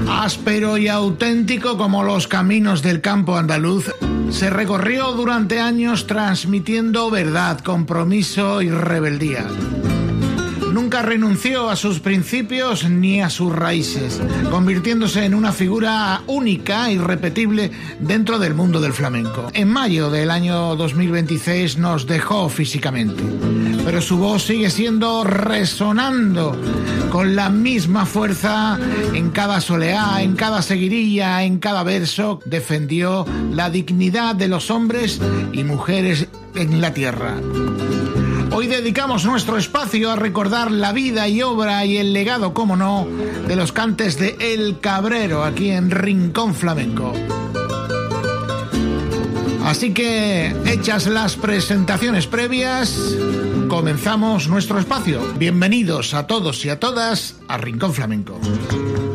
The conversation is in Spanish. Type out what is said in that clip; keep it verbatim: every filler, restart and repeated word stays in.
Áspero y auténtico como los caminos del campo andaluz, se recorrió durante años transmitiendo verdad, compromiso y rebeldía. Nunca renunció a sus principios ni a sus raíces, convirtiéndose en una figura única e irrepetible dentro del mundo del flamenco. En mayo del año dos mil veintiséis nos dejó físicamente, pero su voz sigue siendo resonando con la misma fuerza en cada soleá, en cada seguirilla, en cada verso. Defendió la dignidad de los hombres y mujeres en la tierra. Hoy dedicamos nuestro espacio a recordar la vida y obra y el legado, como no, de los cantes de El Cabrero, aquí en Rincón Flamenco. Así que, hechas las presentaciones previas, comenzamos nuestro espacio. Bienvenidos a todos y a todas a Rincón Flamenco.